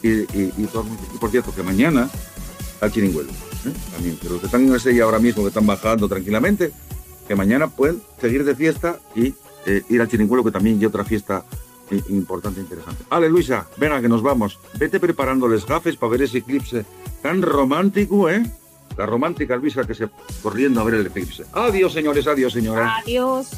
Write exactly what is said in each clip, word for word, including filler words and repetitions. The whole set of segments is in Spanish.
y, y, y, todo, y por cierto, que mañana al Chiringuelo, ¿eh? También, que los que están en Estella ahora mismo, que están bajando tranquilamente, que mañana pueden seguir de fiesta y eh, ir al Chiringuelo, que también hay otra fiesta eh, importante e interesante. Ale, Luisa, venga, que nos vamos. Vete preparándoles gafes para ver ese eclipse tan romántico, ¿eh? La romántica Luisa que se corriendo a ver el eclipse. Adiós, señores, adiós, señora. Adiós.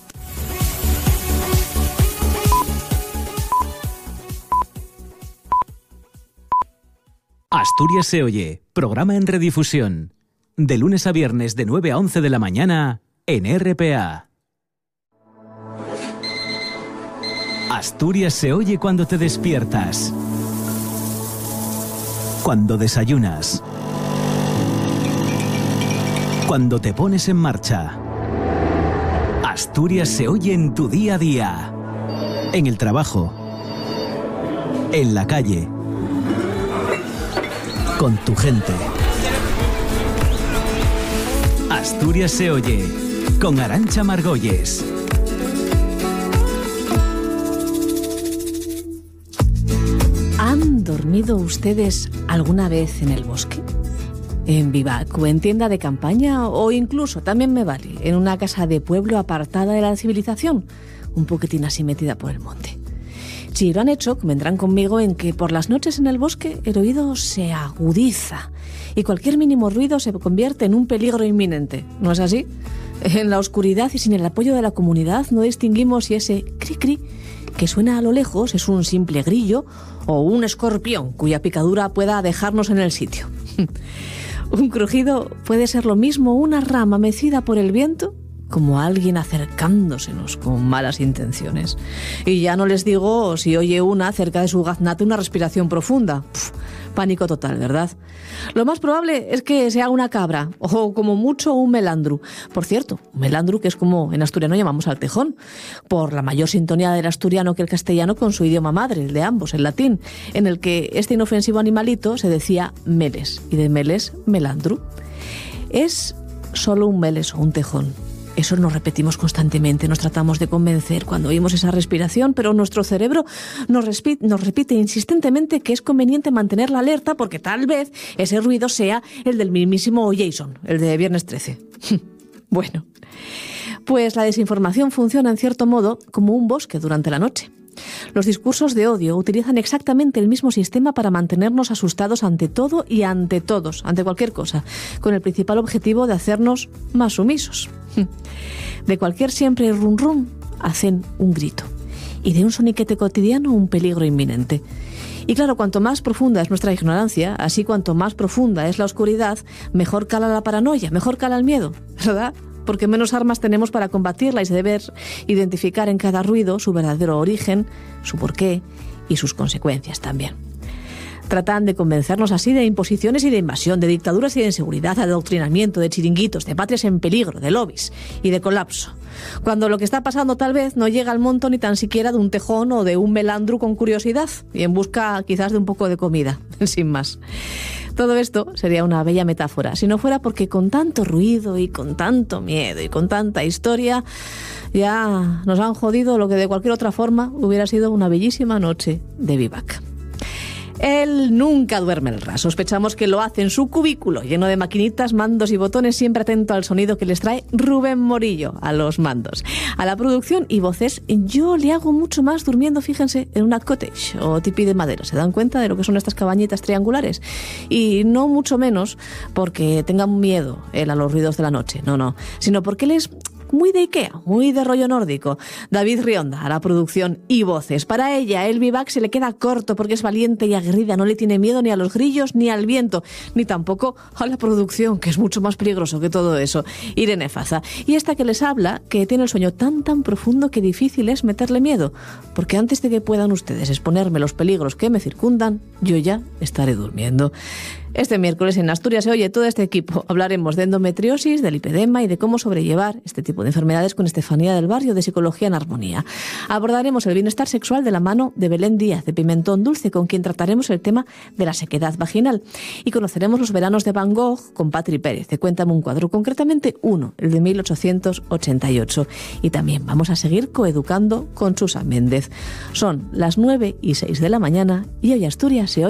Asturias se oye, programa en redifusión. De lunes a viernes de nueve a once de la mañana en R P A. Asturias se oye cuando te despiertas, cuando desayunas, cuando te pones en marcha. Asturias se oye en tu día a día, en el trabajo, en la calle, con tu gente. Asturias se oye con Arantxa Margolles. ¿Han dormido ustedes alguna vez en el bosque? ¿En bivac o en tienda de campaña? O incluso, también me vale, en una casa de pueblo apartada de la civilización, un poquitín así metida por el monte. Si lo han hecho, convendrán conmigo en que por las noches en el bosque el oído se agudiza y cualquier mínimo ruido se convierte en un peligro inminente. ¿No es así? En la oscuridad y sin el apoyo de la comunidad no distinguimos si ese cri-cri que suena a lo lejos es un simple grillo o un escorpión cuya picadura pueda dejarnos en el sitio. Un crujido puede ser lo mismo una rama mecida por el viento como alguien acercándosenos con malas intenciones. Y ya no les digo si oye una cerca de su gaznate una respiración profunda. Pff, pánico total, ¿verdad? Lo más probable es que sea una cabra o como mucho un melandru. Por cierto, un melandru que es como en asturiano llamamos al tejón, por la mayor sintonía del asturiano que el castellano con su idioma madre, el de ambos, el latín, en el que este inofensivo animalito se decía meles y de meles melandru. Es solo un meles o un tejón. Eso nos repetimos constantemente, nos tratamos de convencer cuando oímos esa respiración, pero nuestro cerebro nos, respi- nos repite insistentemente que es conveniente mantener la alerta porque tal vez ese ruido sea el del mismísimo Jason, el de Viernes trece. Bueno, pues la desinformación funciona en cierto modo como un bosque durante la noche. Los discursos de odio utilizan exactamente el mismo sistema para mantenernos asustados ante todo y ante todos, ante cualquier cosa, con el principal objetivo de hacernos más sumisos. De cualquier siempre rum rum hacen un grito y de un soniquete cotidiano un peligro inminente. Y claro, cuanto más profunda es nuestra ignorancia, así cuanto más profunda es la oscuridad, mejor cala la paranoia, mejor cala el miedo, ¿verdad? Porque menos armas tenemos para combatirla y se debe identificar en cada ruido su verdadero origen, su porqué y sus consecuencias también. Tratan de convencernos así de imposiciones y de invasión, de dictaduras y de inseguridad, de adoctrinamiento, de chiringuitos, de patrias en peligro, de lobbies y de colapso. Cuando lo que está pasando tal vez no llega al monto ni tan siquiera de un tejón o de un melandru con curiosidad y en busca quizás de un poco de comida, sin más. Todo esto sería una bella metáfora, si no fuera porque con tanto ruido y con tanto miedo y con tanta historia ya nos han jodido lo que de cualquier otra forma hubiera sido una bellísima noche de bivac. Él nunca duerme el ras. Sospechamos que lo hace en su cubículo, lleno de maquinitas, mandos y botones, siempre atento al sonido que les trae Rubén Morillo a los mandos. A la producción y voces, yo le hago mucho más durmiendo, fíjense, en una cottage o tipi de madera. ¿Se dan cuenta de lo que son estas cabañitas triangulares? Y no mucho menos porque tenga miedo él a los ruidos de la noche, no, no, sino porque él es muy de Ikea, muy de rollo nórdico. David Rionda a la producción y voces. Para ella, el bivac se le queda corto porque es valiente y aguerrida, no le tiene miedo ni a los grillos ni al viento, ni tampoco a la producción, que es mucho más peligroso que todo eso. Irene Faza. Y esta que les habla, que tiene el sueño tan tan profundo que difícil es meterle miedo, porque antes de que puedan ustedes exponerme los peligros que me circundan, yo ya estaré durmiendo. Este miércoles en Asturias se oye todo este equipo. Hablaremos de endometriosis, del lipedema y de cómo sobrellevar este tipo de enfermedades con Estefanía del Barrio de Psicología en Armonía. Abordaremos el bienestar sexual de la mano de Belén Díaz de Pimentón Dulce, con quien trataremos el tema de la sequedad vaginal. Y conoceremos los veranos de Van Gogh con Patri Pérez, de Cuéntame un cuadro, concretamente uno, el de mil ochocientos ochenta y ocho. Y también vamos a seguir coeducando con Susan Méndez. Son las nueve y seis de la mañana y hoy Asturias se oye